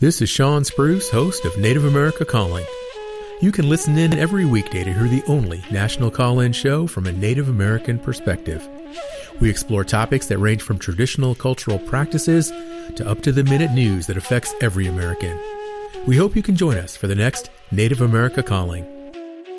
This is Sean Spruce, host of Native America Calling. You can listen in every weekday to hear the only national call-in show from a Native American perspective. We explore topics that range from traditional cultural practices to up-to-the-minute news that affects every American. We hope you can join us for the next Native America Calling.